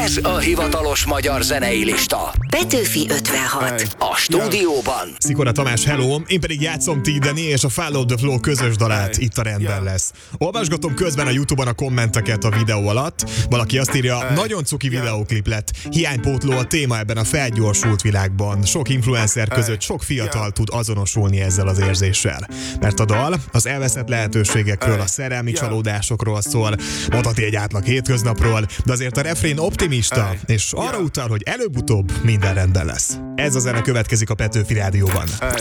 Ez a hivatalos magyar zenei lista. Petőfi 56. A stúdióban Szikora Tamás, hello! Én pedig játszom T-Deni és a Follow the Flow közös dalát, itt a rendben lesz. Olvasgatom közben a YouTube-on a kommenteket a videó alatt. Valaki azt írja, nagyon cuki videóklip lett. Hiánypótló a téma ebben a felgyorsult világban. Sok influencer között sok fiatal tud azonosulni ezzel az érzéssel. Mert a dal az elveszett lehetőségekről, a szerelmi csalódásokról szól, mondhatni egy átlag hétköznapról, de azért a refrén optimista, és arra utal, hogy előbb-utóbb minden rendben lesz. Ez a zene következik a Petőfi Rádióban.